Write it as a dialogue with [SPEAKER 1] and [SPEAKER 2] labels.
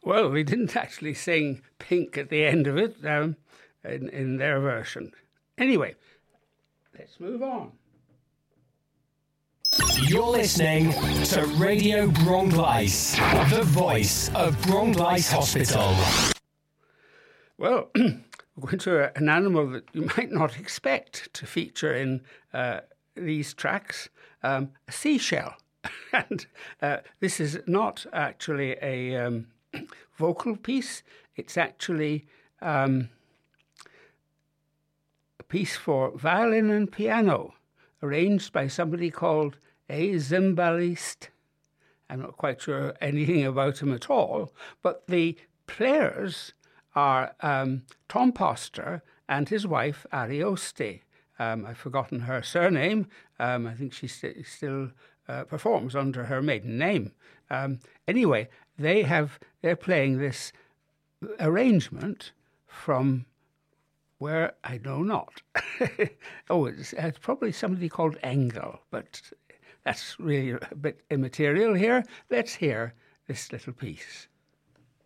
[SPEAKER 1] Well, we didn't actually sing Pink at the end of it in their version. Anyway, let's move on.
[SPEAKER 2] You're listening to Radio Bronglais, the voice of Bronglais Hospital.
[SPEAKER 1] Well, we're going to an animal that you might not expect to feature in these tracks, a seashell. And this is not actually a vocal piece. It's actually a piece for violin and piano, arranged by somebody called a Zimbalist. I'm not quite sure anything about him at all, but the players are Tom Poster and his wife, Arioste. I've forgotten her surname. I think she still performs under her maiden name. Anyway, they're playing this arrangement from where I know not. It's probably somebody called Engel, but that's really a bit immaterial here. Let's hear this little piece.